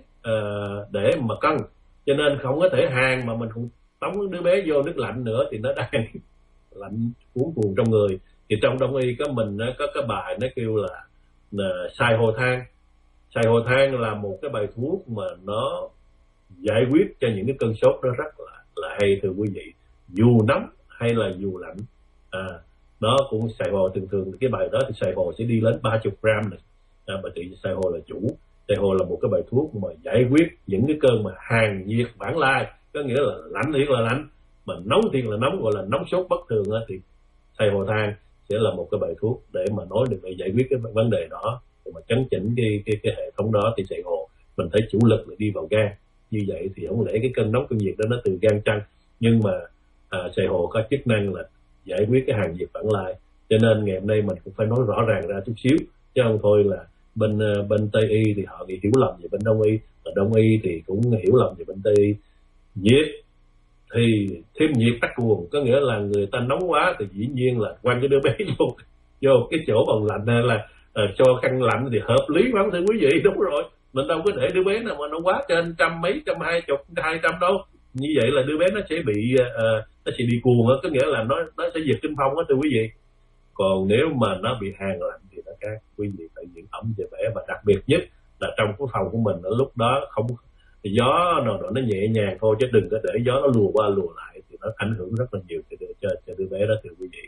để mà cân. Cho nên không có thể hàn mà mình cũng tống đứa bé vô nước lạnh nữa, thì nó đang lạnh cuốn cuồng trong người. Thì trong Đông y có cái bài nó kêu là xài hồ than. Xài hồ than là một cái bài thuốc mà nó giải quyết cho những cái cơn sốt đó rất là hay thưa quý vị, dù nóng hay là dù lạnh. Nó cũng xài hồ, thường cái bài đó thì xài hồ sẽ đi đến 30 gram này. Bởi vì xài hồ là chủ. Xài hồ là một cái bài thuốc mà giải quyết những cái cơn mà hàn nhiệt vãng lai, có nghĩa là lạnh thiệt là lạnh mà nóng thiệt là nóng, gọi là nóng sốt bất thường á, thì xài hồ than sẽ là một cái bài thuốc để mà nói được, để giải quyết cái vấn đề đó, để mà chấn chỉnh cái hệ thống đó. Thì xài hồ mình thấy chủ lực là đi vào gan, như vậy thì không lẽ cái cơn nóng cơn nhiệt đó nó từ gan trăng, nhưng mà xài hồ có chức năng là giải quyết cái hàn nhiệt vãng lai. Cho nên ngày hôm nay mình cũng phải nói rõ ràng ra chút xíu, chứ không thôi là bên Tây y thì họ bị hiểu lầm về bên Đông y, và Đông y thì cũng hiểu lầm về bên Tây y. Nhiệt thì thêm nhiệt tắc cuồng, có nghĩa là người ta nóng quá thì dĩ nhiên là quăng cái đứa bé vô cái chỗ bằng lạnh, hay là cho khăn lạnh thì hợp lý lắm thưa quý vị. Đúng rồi, mình đâu có để đứa bé nào mà nó quá trên 120, 200 đâu. Như vậy là đứa bé nó sẽ bị nó sẽ bị cuồng á, có nghĩa là nó sẽ giật kinh phong á thưa quý vị. Còn nếu mà nó bị hàn lạnh thì nó khác, quý vị phải giữ ẩm cho bé, và đặc biệt nhất là trong cái phòng của mình ở lúc đó không gió nào nó nhẹ nhàng thôi, chứ đừng có để gió nó lùa qua lùa lại, thì nó ảnh hưởng rất là nhiều cho đứa bé đó thưa quý vị.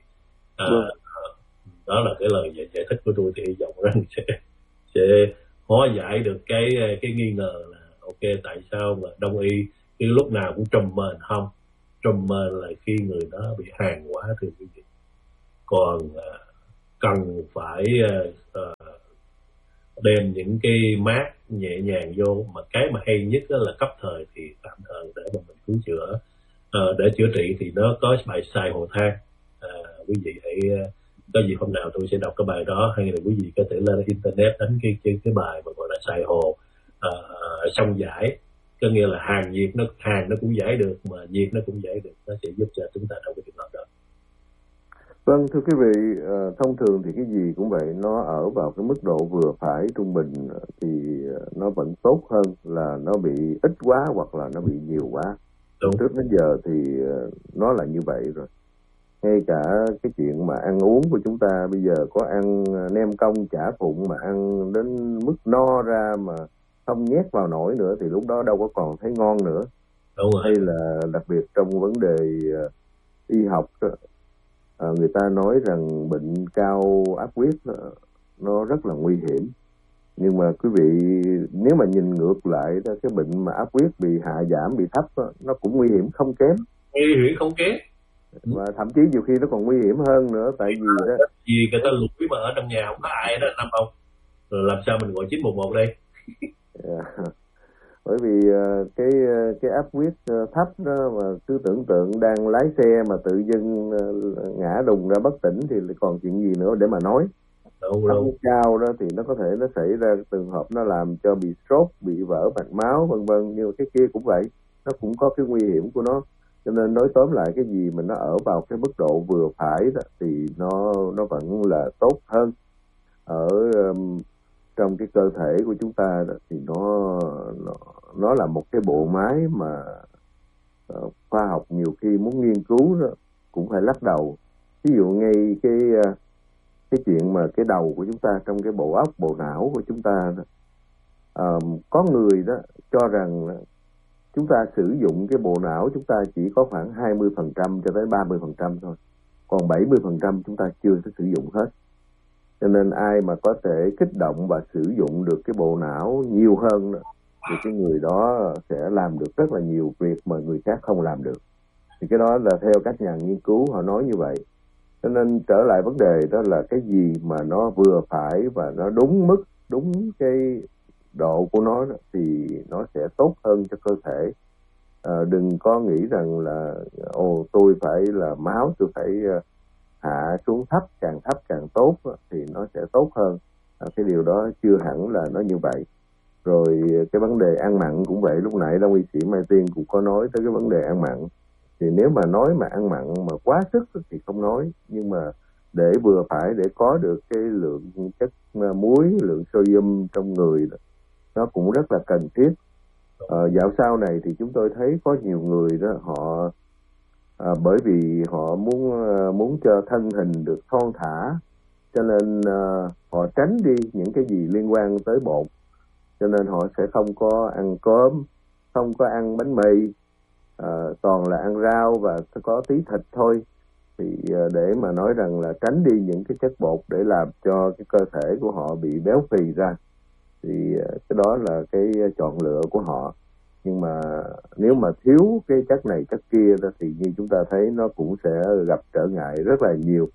Đó là cái lời giải thích của tôi, thì hy vọng rằng sẽ hóa giải được cái nghi ngờ là ok tại sao mà Đông y cái lúc nào cũng trùm mền không. trauma là khi người đó bị hàn quá thưa quý vị. Còn cần phải đem những cái mát nhẹ nhàng vô, mà cái mà hay nhất đó là cấp thời thì tạm thời để mà mình cứu chữa. Để chữa trị thì nó có bài xài hồ than. Quý vị hãy có gì hôm nào tôi sẽ đọc cái bài đó, hay là quý vị có thể lên internet đánh cái bài mà gọi là xài hồ xong giải, có nghĩa là hàn nó cũng giải được, mà nhiệt nó cũng giải được, nó sẽ giúp cho chúng ta trong cái trường hợp đó. Vâng, thưa quý vị, thông thường thì cái gì cũng vậy, nó ở vào cái mức độ vừa phải trung bình thì nó vẫn tốt hơn là nó bị ít quá hoặc là nó bị nhiều quá. Trước đến giờ thì nó là như vậy rồi. Ngay cả cái chuyện mà ăn uống của chúng ta bây giờ có ăn nem cong chả phụng mà ăn đến mức no ra mà không nhét vào nổi nữa thì lúc đó đâu có còn thấy ngon nữa. Đúng rồi. Hay là đặc biệt trong vấn đề y học, người ta nói rằng bệnh cao áp huyết nó rất là nguy hiểm. Nhưng mà quý vị nếu mà nhìn ngược lại cái bệnh mà áp huyết bị hạ giảm, bị thấp nó cũng nguy hiểm không kém. Nguy hiểm không kém. Và thậm chí nhiều khi nó còn nguy hiểm hơn nữa, tại vì đó vì người ta lủi mà ở trong nhà không có ai đó Năm không, rồi làm sao mình gọi 911 đây? Bởi vì cái áp huyết thấp đó mà cứ tưởng tượng đang lái xe mà tự dưng ngã đùng ra bất tỉnh thì còn chuyện gì nữa để mà nói. Áp huyết cao đó thì nó có thể nó xảy ra trường hợp nó làm cho bị stroke, bị vỡ mạch máu vân vân, nhưng cái kia cũng vậy, nó cũng có cái nguy hiểm của nó. Cho nên nói tóm lại, cái gì mà nó ở vào cái mức độ vừa phải đó, thì nó vẫn là tốt hơn. Ở trong cái cơ thể của chúng ta đó, thì nó là một cái bộ máy mà khoa học nhiều khi muốn nghiên cứu đó, cũng phải lắc đầu. Ví dụ ngay cái chuyện mà cái đầu của chúng ta trong cái bộ óc, bộ não của chúng ta đó, có người đó cho rằng chúng ta sử dụng cái bộ não chúng ta chỉ có khoảng 20% cho tới 30% thôi. Còn 70% chúng ta chưa thể sử dụng hết. Cho nên ai mà có thể kích động và sử dụng được cái bộ não nhiều hơn đó, thì cái người đó sẽ làm được rất là nhiều việc mà người khác không làm được. Thì cái đó là theo các nhà nghiên cứu họ nói như vậy. Cho nên trở lại vấn đề đó là cái gì mà nó vừa phải và nó đúng mức, đúng cái độ của nó thì nó sẽ tốt hơn cho cơ thể. Đừng có nghĩ rằng là tôi phải là máu tôi phải hạ xuống thấp càng tốt thì nó sẽ tốt hơn. Cái điều đó chưa hẳn là nó như vậy. Rồi cái vấn đề ăn mặn cũng vậy, lúc nãy Đông y sĩ Mai Tiên cũng có nói tới cái vấn đề ăn mặn. Thì nếu mà nói mà ăn mặn mà quá sức thì không nói, nhưng mà để vừa phải để có được cái lượng chất muối, lượng sodium trong người đó, nó cũng rất là cần thiết. Dạo sau này thì chúng tôi thấy có nhiều người đó họ bởi vì họ muốn cho thân hình được thon thả, cho nên họ tránh đi những cái gì liên quan tới bột, cho nên họ sẽ không có ăn cơm, không có ăn bánh mì, toàn là ăn rau và có tí thịt thôi. Thì để mà nói rằng là tránh đi những cái chất bột để làm cho cái cơ thể của họ bị béo phì ra, thì cái đó là cái chọn lựa của họ. Nhưng mà nếu mà thiếu cái chất này chất kia đó, thì như chúng ta thấy nó cũng sẽ gặp trở ngại rất là nhiều.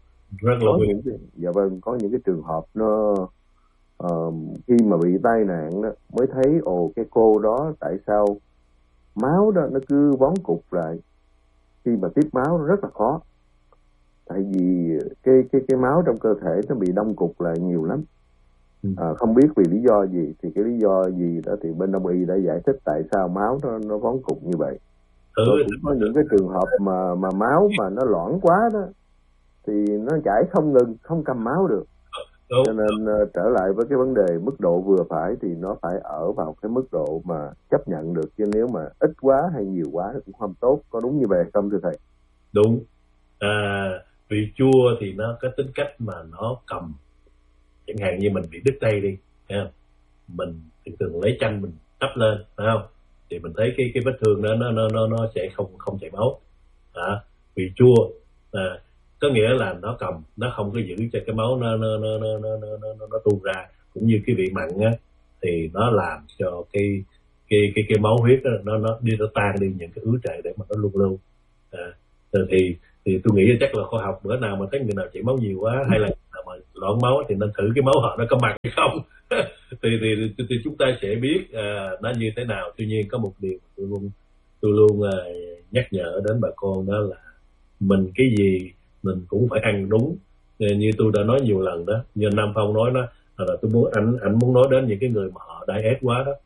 Có những cái trường hợp nó khi mà bị tai nạn đó, mới thấy cái cô đó tại sao máu đó nó cứ vón cục lại, khi mà tiếp máu nó rất là khó, tại vì cái máu trong cơ thể nó bị đông cục lại nhiều lắm. Không biết vì lý do gì, thì cái lý do gì đó thì bên Đông y đã giải thích tại sao máu nó vón cục như vậy. Rồi cũng có những cái trường hợp mà máu mà nó loãng quá đó thì nó chảy không ngừng, không cầm máu được. Cho nên trở lại với cái vấn đề mức độ vừa phải thì nó phải ở vào cái mức độ mà chấp nhận được, chứ nếu mà ít quá hay nhiều quá thì cũng không tốt. Có đúng như vậy không thưa thầy? Đúng. Vị chua thì nó có tính cách mà nó cầm, chẳng hạn như mình bị đứt tay đi, thấy không? Mình thường lấy chanh mình đắp lên, phải không? Thì mình thấy cái vết thương đó nó sẽ không chảy máu. Vị chua có nghĩa là nó cầm, nó không có giữ cho cái máu nó tuôn ra. Cũng như cái vị mặn á, thì nó làm cho cái máu huyết đó, nó tan đi những cái ứ trệ để mà nó luôn lưu. Thì tôi nghĩ chắc là khoa học bữa nào mà thấy người nào chảy máu nhiều quá hay là người nào mà loãng máu thì nên thử cái máu họ nó có mặn hay không. thì chúng ta sẽ biết nó như thế nào. Tuy nhiên có một điều tôi luôn nhắc nhở đến bà con, đó là mình cái gì mình cũng phải ăn đúng. Như tôi đã nói nhiều lần đó, như Nam Phong nói đó, là tôi muốn anh muốn nói đến những cái người mà họ diet quá đó.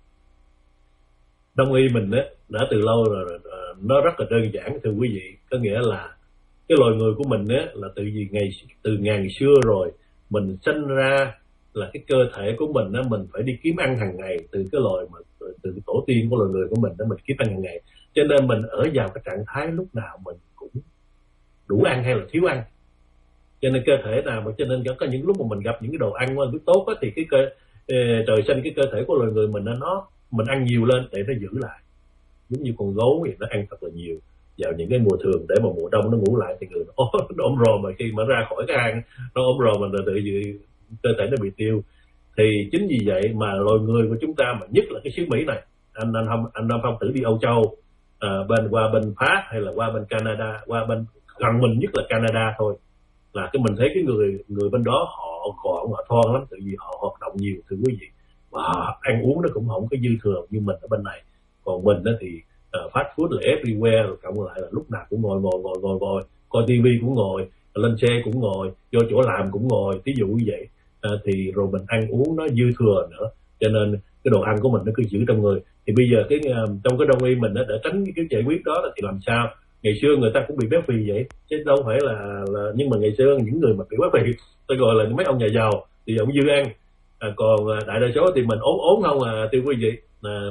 Đông y mình á đã từ lâu rồi, nó rất là đơn giản thưa quý vị. Có nghĩa là cái loài người của mình á là từ ngàn xưa rồi, mình sinh ra là cái cơ thể của mình á, mình phải đi kiếm ăn hàng ngày từ cái loài mà từ cái tổ tiên của loài người của mình đó, mình kiếm ăn hàng ngày. Cho nên mình ở vào cái trạng thái lúc nào mình cũng đủ ăn hay là thiếu ăn. Cho nên cơ thể nào mà cho nên có những lúc mà mình gặp những cái đồ ăn mà tốt á, thì cái trời xanh cái cơ thể của loài người mình mình ăn nhiều lên để nó giữ lại. Giống như con gấu thì nó ăn thật là nhiều vào những cái mùa thường để mà mùa đông nó ngủ lại thì người nó ốm rồ, mà khi mà ra khỏi cái hang nó ốm rồ, mình tự cơ thể nó bị tiêu. Thì chính vì vậy mà loài người của chúng ta, mà nhất là cái xứ Mỹ này, anh Nam Phong thử đi Âu Châu, qua bên Pháp hay là qua bên Canada, qua bên gần mình nhất là Canada thôi, là cái mình thấy cái người bên đó họ gọn, họ thon lắm, tự vì họ hoạt động nhiều thưa quý vị, và ăn uống nó cũng không có dư thừa như mình ở bên này. Còn mình đó thì fast food là everywhere, rồi cộng lại là lúc nào cũng ngồi, coi tivi cũng ngồi, lên xe cũng ngồi, vô chỗ làm cũng ngồi, ví dụ như vậy. Thì rồi mình ăn uống nó dư thừa nữa, cho nên cái đồ ăn của mình nó cứ giữ trong người. Thì bây giờ trong cái đông y mình để tránh cái giải quyết đó thì làm sao? Ngày xưa người ta cũng bị béo phì vậy, chứ đâu phải là nhưng mà ngày xưa những người mà bị béo phì tôi gọi là mấy ông nhà giàu thì ông dư ăn, còn đại đa số thì mình ốm không tiêu quý vị.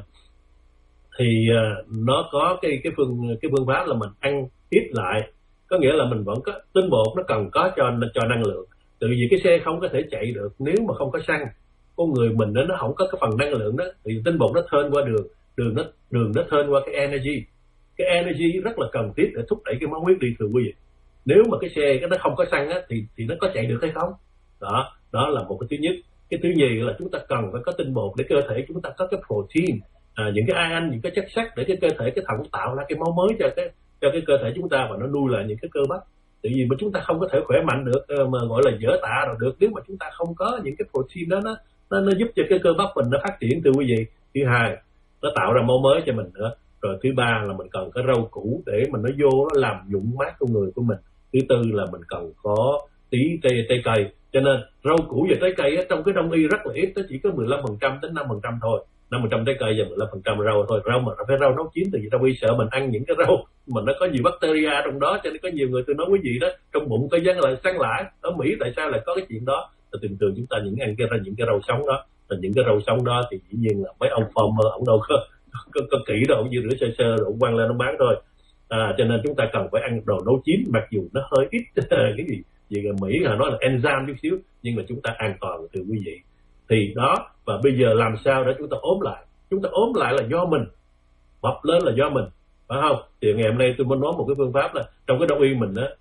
Thì nó có cái phương pháp là mình ăn ít lại, có nghĩa là mình vẫn có tinh bột, nó cần có cho năng lượng. Tại vì cái xe không có thể chạy được nếu mà không có xăng. Con người mình nó không có cái phần năng lượng đó, thì tinh bột nó thơn qua đường nó thơn qua cái energy. Cái energy rất là cần thiết để thúc đẩy cái máu huyết đi thưa quý vị. Nếu mà cái xe nó không có xăng á, thì nó có chạy được hay không? Đó là một cái thứ nhất. Cái thứ nhì là chúng ta cần phải có tinh bột để cơ thể chúng ta có cái protein, những cái ion, những cái chất sắt để cái cơ thể, cái thận tạo ra cái máu mới cho cái cơ thể chúng ta, và nó nuôi lại những cái cơ bắp. Tại vì mà chúng ta không có thể khỏe mạnh được, mà gọi là dở tạ rồi được, nếu mà chúng ta không có những cái protein đó, nó giúp cho cái cơ bắp mình nó phát triển thưa quý vị. Thứ hai, nó tạo ra máu mới cho mình nữa. Rồi thứ ba là mình cần cái rau củ để mình nó vô nó làm dũng mát con người của mình. Thứ tư là mình cần có tí trái cây. Cho nên rau củ và trái cây trong cái đông y rất là ít, nó chỉ có 15% đến 5% thôi. 5% trái cây và 15% rau thôi. Rau mà phải rau nấu chín, tại vì đông y sợ mình ăn những cái rau mà nó có nhiều bacteria trong đó, cho nên có nhiều người tôi nói quý vị đó, trong bụng có dân lại sáng lại. Ở Mỹ tại sao lại có cái chuyện đó? Là thường chúng ta ăn những cái rau sống đó, và những cái rau sống đó thì dĩ nhiên là mấy ông farmer ông đâu có kỹ đâu, ông như rửa sơ rồi ông quăng lên nó bán thôi. Cho nên chúng ta cần phải ăn đồ nấu chín, mặc dù nó hơi ít cái gì Mỹ là nói là enzyme chút xíu, nhưng mà chúng ta an toàn thưa quý vị. Thì đó, và bây giờ làm sao để chúng ta ốm lại? Chúng ta ốm lại là do mình, mập lên là do mình, phải không? Thì ngày hôm nay tôi muốn nói một cái phương pháp là trong cái đông y mình đó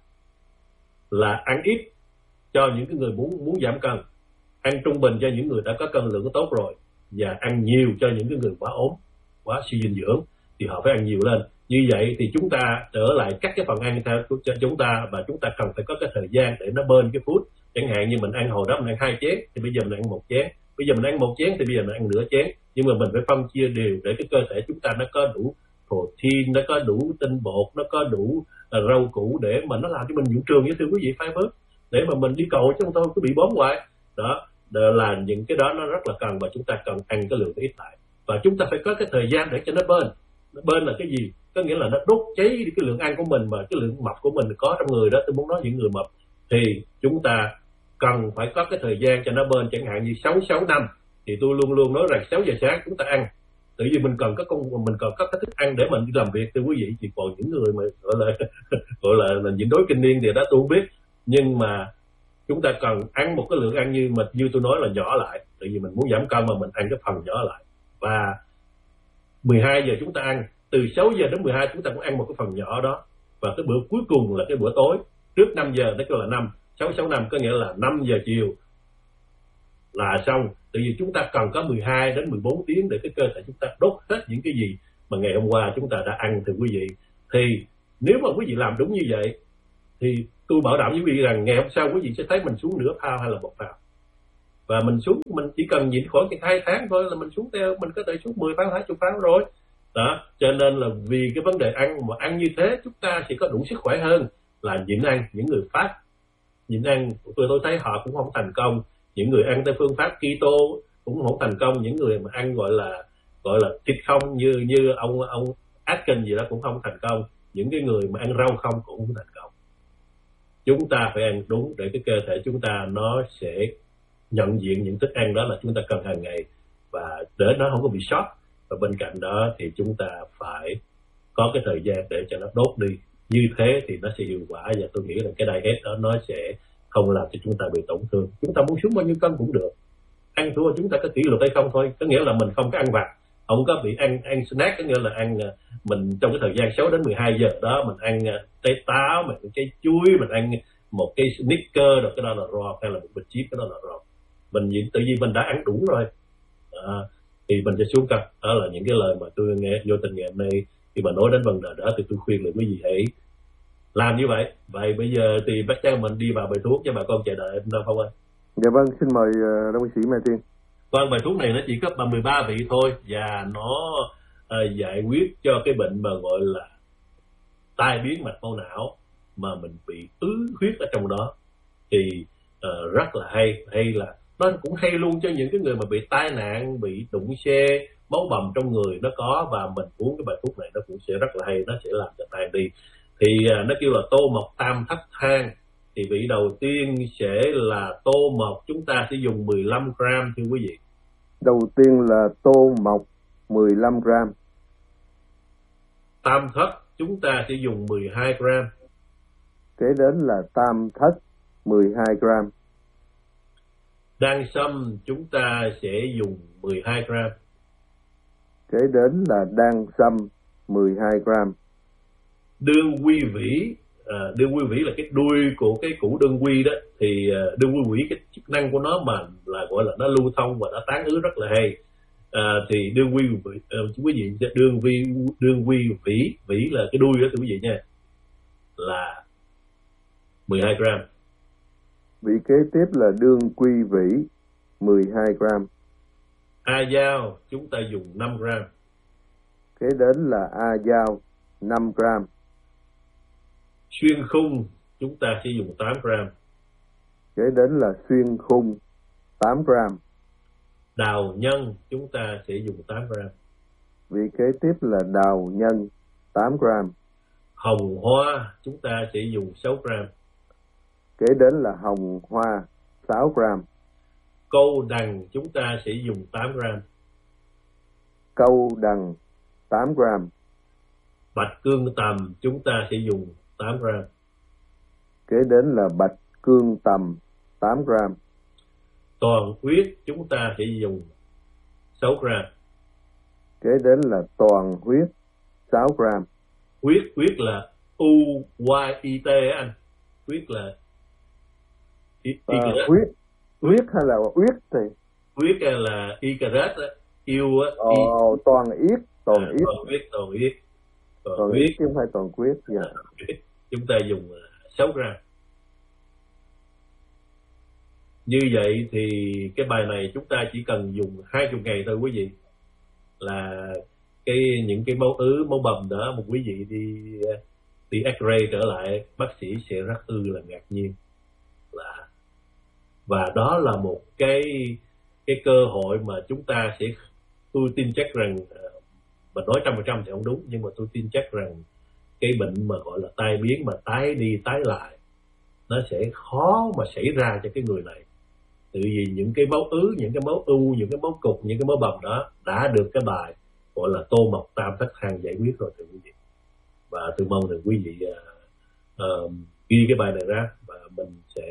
là ăn ít cho những cái người muốn giảm cân, ăn trung bình cho những người đã có cân lượng tốt rồi, và ăn nhiều cho những cái người quá ốm, quá suy dinh dưỡng thì họ phải ăn nhiều lên. Như vậy thì chúng ta trở lại các cái phần ăn theo cho chúng ta, và chúng ta cần phải có cái thời gian để nó bên cái food. Chẳng hạn như mình ăn hồi đó mình ăn 2 chén thì bây giờ mình ăn 1 chén, bây giờ mình ăn 1 chén thì bây giờ mình ăn nửa chén, nhưng mà mình phải phân chia đều để cái cơ thể chúng ta nó có đủ protein, nó có đủ tinh bột, nó có đủ rau củ để mà nó làm cho mình dưỡng trường, với thưa quý vị, fiber, để mà mình đi cầu chứ không thôi cứ bị bóm hoài. Đó là những cái đó nó rất là cần, và chúng ta cần ăn cái lượng ít lại, và chúng ta phải có cái thời gian để cho nó bên. Nó bên là cái gì? Có nghĩa là nó đốt cháy đi cái lượng ăn của mình, mà cái lượng mập của mình có trong người đó. Tôi muốn nói những người mập thì chúng ta cần phải có cái thời gian cho nó bên, chẳng hạn như 6 năm thì tôi luôn nói rằng 6 giờ sáng chúng ta ăn, tự vì mình cần có cái thức ăn để mình đi làm việc thưa quý vị. Chỉ còn những người mà gọi là nhịn đói kinh niên thì đó tôi không biết, nhưng mà chúng ta cần ăn một cái lượng ăn như tôi nói là nhỏ lại, tại vì mình muốn giảm cân mà mình ăn cái phần nhỏ lại. Và 12 giờ chúng ta ăn, từ 6 giờ đến 12 chúng ta cũng ăn một cái phần nhỏ đó, và cái bữa cuối cùng là cái bữa tối trước 5 giờ, đó là 6-6-5, có nghĩa là 5 giờ chiều là xong. Tại vì chúng ta cần có 12 đến 14 tiếng để cái cơ thể chúng ta đốt hết những cái gì mà ngày hôm qua chúng ta đã ăn thưa quý vị. Thì Nếu mà quý vị làm đúng như vậy thì tôi bảo đảm với quý vị rằng ngày hôm sau quý vị sẽ thấy mình xuống nửa phao hay là 1 phao. Và mình xuống, mình chỉ cần nhịn khoảng 2 tháng thôi là mình xuống theo, mình có thể xuống 10 phao, 20 phao rồi. Đó, cho nên là vì cái vấn đề ăn, mà ăn như thế chúng ta sẽ có đủ sức khỏe hơn là nhịn ăn. Những người Pháp nhịn ăn, tôi thấy họ cũng không thành công. Những người ăn theo phương pháp keto cũng không thành công. Những người mà ăn gọi là thịt không như ông Atkins gì đó cũng không thành công. Những cái người mà ăn rau không cũng không thành công. Chúng ta phải ăn đúng để cái cơ thể chúng ta nó sẽ nhận diện những thức ăn đó là chúng ta cần hàng ngày, và để nó không có bị sót. Và bên cạnh đó thì chúng ta phải có cái thời gian để cho nó đốt đi. Như thế thì nó sẽ hiệu quả, và tôi nghĩ là cái diet đó nó sẽ không làm cho chúng ta bị tổn thương. Chúng ta muốn xuống bao nhiêu cân cũng được, ăn thua chúng ta có kỷ luật hay không thôi. Có nghĩa là mình không có ăn vặt, không có bị ăn snack, có nghĩa là ăn mình trong cái thời gian 6 đến 12 giờ đó mình ăn trái táo, mình ăn trái chuối, mình ăn một cái Snickers, rồi cái đó là rau, hay là một bịch chip, cái đó là rau. Mình tự nhiên mình đã ăn đủ rồi thì mình sẽ xuống cân. Đó là những cái lời mà tôi nghe vô tình ngày hôm nay khi mà nói đến vấn đề đó, thì tôi khuyên là quý vị hãy làm như vậy. Vậy bây giờ thì bác cháu mình đi vào bài thuốc cho bà con chờ đợi em đâu Phong ơi. Dạ vâng, xin mời đồng sĩ Mai Tiên. Vâng, bài thuốc này nó chỉ có 13 vị thôi, và nó giải quyết cho cái bệnh mà gọi là tai biến mạch máu não mà mình bị ứ huyết ở trong đó. Thì rất là hay là nó cũng hay luôn cho những cái người mà bị tai nạn, bị đụng xe, máu bầm trong người nó có, và mình uống cái bài thuốc này nó cũng sẽ rất là hay, nó sẽ làm cho tan đi. Thì nó kêu là tô mộc tam thất thang. Thì vị đầu tiên sẽ là tô mộc, chúng ta sẽ dùng 15 gram thưa quý vị. Đầu tiên là tô mộc 15 gram. Tam thất chúng ta sẽ dùng 12 gram. Kế đến là tam thất 12 gram. Đan sâm chúng ta sẽ dùng 12 gram. Kế đến là đan sâm 12 gram. Đương quy vĩ, đương quy vĩ là cái đuôi của cái củ đương quy đó. Thì đương quy vĩ cái chức năng của nó mà là gọi là nó lưu thông và nó tán ứ rất là hay. Thì đương quy vĩ, quý vị đương quy vĩ là cái đuôi đó thưa quý vị nha, là 12 gram. Vị kế tiếp là đương quy vĩ 12 gram. A dao chúng ta dùng 5 gram. Kế đến là a dao 5 gram. Xuyên khung chúng ta sẽ dùng 8 gram. Kế đến là xuyên khung 8 gram. Đào nhân chúng ta sẽ dùng 8 gram. Vị kế tiếp là đào nhân 8 gram. Hồng hoa chúng ta sẽ dùng 6 gram. Kế đến là hồng hoa 6 gram. Câu đằng chúng ta sẽ dùng 8 gram. Câu đằng 8 gram. Bạch cương tầm chúng ta sẽ dùng 8 gram. Kế đến là bạch cương tầm 8 gram. Toàn huyết chúng ta sẽ dùng 6 gram. Kế đến là toàn huyết 6 gram. Huyết là U-Y-I-T anh. Huyết là huyết hay là huyết thì? Huyết là Y-C-R-E-T á. Yêu á. Toàn huyết. Toàn huyết chứ không phải toàn huyết. Chúng ta dùng 6 gram. Như vậy thì cái bài này chúng ta chỉ cần dùng 20 ngày thôi quý vị. Là những cái máu ứ, máu bầm đó, một quý vị đi X-ray trở lại, bác sĩ sẽ rất là ngạc nhiên. Và đó là một cái cơ hội mà chúng ta sẽ, tôi tin chắc rằng, mình nói 100% thì không đúng, nhưng mà tôi tin chắc rằng cái bệnh mà gọi là tai biến mà tái đi tái lại nó sẽ khó mà xảy ra cho cái người này. Tự vì những cái máu ứ, những cái máu u, những cái máu cục, những cái máu bầm đó đã được cái bài gọi là tô mộc tam thất thang giải quyết rồi thưa quý vị. Và tôi mong rằng quý vị ghi cái bài này ra và mình sẽ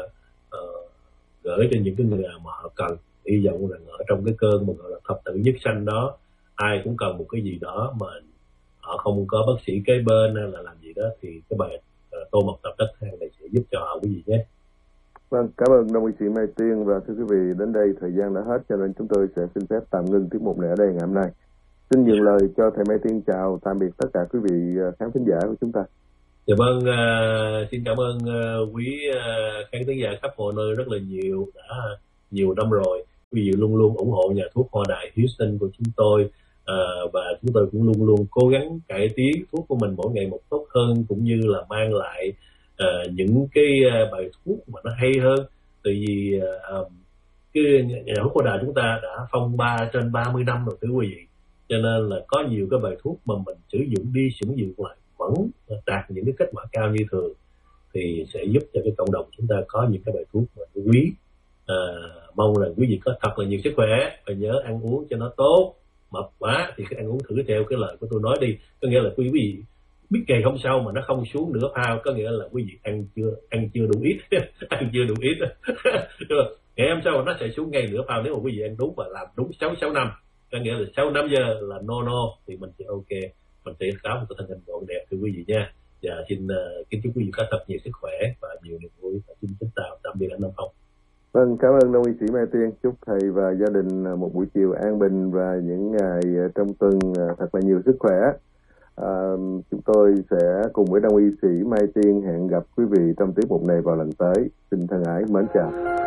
gửi cho những cái người mà họ cần. Hy vọng rằng ở trong cái cơn mà gọi là thập tử nhất sanh đó, ai cũng cần một cái gì đó mà họ không có bác sĩ kế bên hay là làm gì đó, thì cái bài tô mộc tam thất thang này sẽ giúp cho họ quý vị nhé. Vâng, cảm ơn đồng sĩ Mai Tiên. Và thưa quý vị, đến đây thời gian đã hết, cho nên chúng tôi sẽ xin phép tạm ngưng tiết mục này ở đây ngày hôm nay. Xin nhường lời cho thầy Mai Tiên chào tạm biệt tất cả quý vị khán thính giả của chúng ta. Dạ vâng, xin cảm ơn quý khán thính giả khắp mọi nơi rất là nhiều, đã nhiều năm rồi quý vị luôn luôn ủng hộ nhà thuốc Hoa Đại Houston của chúng tôi, và chúng tôi cũng luôn luôn cố gắng cải tiến thuốc của mình mỗi ngày một tốt hơn, cũng như là mang lại những cái bài thuốc mà nó hay hơn. Tại vì cái nhà thuốc Hoa Đại chúng ta đã phong ba trên 30 năm rồi thưa quý vị, cho nên là có nhiều cái bài thuốc mà mình sử dụng đi sử dụng lại vẫn đạt những cái kết quả cao như thường, thì sẽ giúp cho cái cộng đồng chúng ta có những cái bài thuốc mà quý. Mong rằng quý vị có thật là nhiều sức khỏe và nhớ ăn uống cho nó tốt. Mập quá thì cứ ăn uống thử theo cái lời của tôi nói đi, có nghĩa là quý vị biết ngày hôm sau mà nó không xuống nửa pound, có nghĩa là quý vị ăn chưa đủ ít ăn chưa đủ ít ngày hôm sau nó sẽ xuống ngay nửa pound nếu mà quý vị ăn đúng và làm đúng 6 năm, có nghĩa là 6-5 giờ là no thì mình sẽ ok, mình sẽ có một cái thân hình gọn đẹp thưa quý vị nha. Và xin kính chúc quý vị có thật nhiều sức khỏe và nhiều niềm vui, và xin kính chào tạm biệt anh Nam Phong. Vâng, cảm ơn Đông y sĩ Mai Tiên. Chúc thầy và gia đình một buổi chiều an bình và những ngày trong tuần thật là nhiều sức khỏe. Chúng tôi sẽ cùng với Đông y sĩ Mai Tiên hẹn gặp quý vị trong tiết mục này vào lần tới. Xin thân ái mến chào.